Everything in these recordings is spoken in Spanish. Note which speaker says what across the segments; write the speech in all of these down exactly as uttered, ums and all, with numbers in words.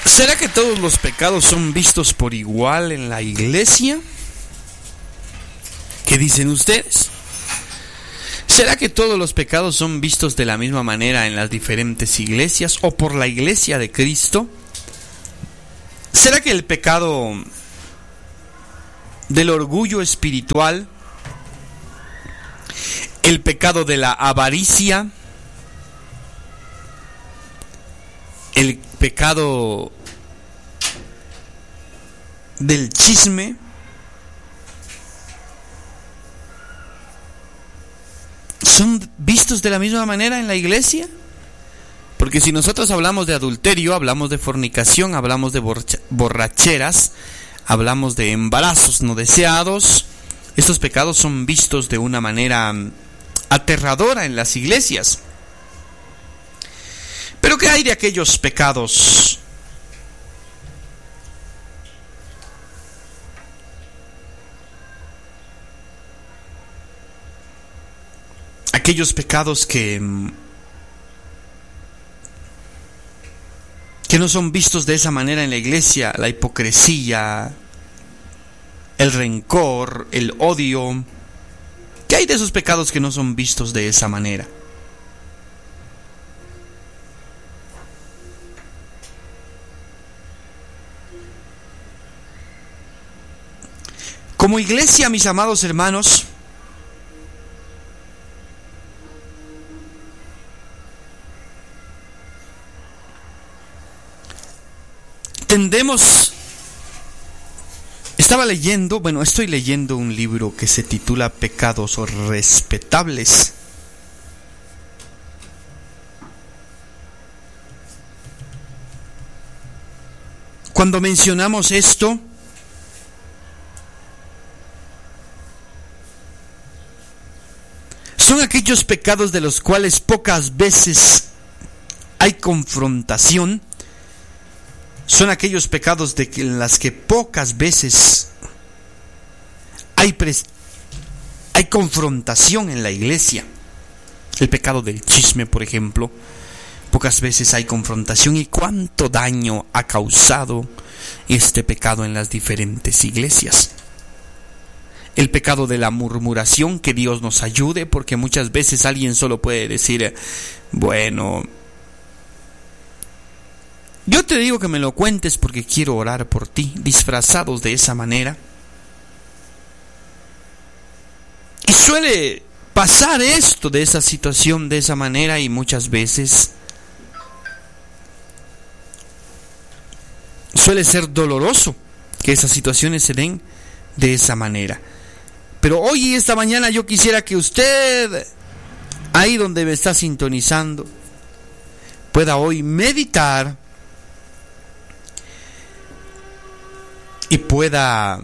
Speaker 1: ¿Será que todos los pecados son vistos por igual en la iglesia? ¿Qué dicen ustedes? ¿Será que todos los pecados son vistos de la misma manera en las diferentes iglesias o por la iglesia de Cristo? ¿Será que el pecado del orgullo espiritual, el pecado de la avaricia, el pecado del chisme, son vistos de la misma manera en la iglesia? Porque si nosotros hablamos de adulterio, hablamos de fornicación, hablamos de borracheras, hablamos de embarazos no deseados, estos pecados son vistos de una manera aterradora en las iglesias. Pero ¿qué hay de aquellos pecados aquellos pecados que que no son vistos de esa manera en la iglesia? La hipocresía, el rencor, el odio. ¿Qué hay de esos pecados que no son vistos de esa manera? Como iglesia, mis amados hermanos, tendemos, estaba leyendo, bueno, estoy leyendo un libro que se titula Pecados Respetables. Cuando mencionamos esto, son aquellos pecados de los cuales pocas veces hay confrontación. Son aquellos pecados de que, en las que pocas veces hay, pres, hay confrontación en la iglesia. El pecado del chisme, por ejemplo, pocas veces hay confrontación. ¿Y cuánto daño ha causado este pecado en las diferentes iglesias? El pecado de la murmuración, que Dios nos ayude, porque muchas veces alguien solo puede decir, bueno, yo te digo que me lo cuentes porque quiero orar por ti, disfrazados de esa manera. Y suele pasar esto, de esa situación, de esa manera, y muchas veces suele ser doloroso que esas situaciones se den de esa manera. Pero hoy y esta mañana yo quisiera que usted, ahí donde me está sintonizando, pueda hoy meditar y pueda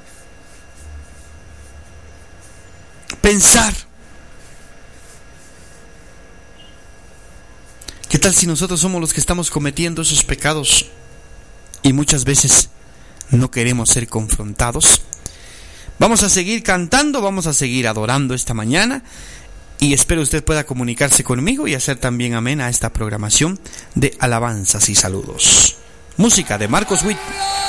Speaker 1: pensar, ¿qué tal si nosotros somos los que estamos cometiendo esos pecados y muchas veces no queremos ser confrontados? Vamos a seguir cantando, vamos a seguir adorando esta mañana, y espero usted pueda comunicarse conmigo y hacer también amén a esta programación de alabanzas y saludos. Música de Marcos Witt.